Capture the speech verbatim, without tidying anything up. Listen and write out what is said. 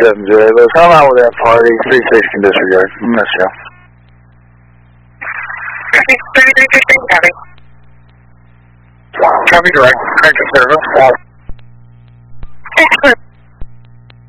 something to it. But come out with that party, three sixty disregard. Miss you. thirty-three fifteen, copy. Copy direct. Crank to service. Excellent.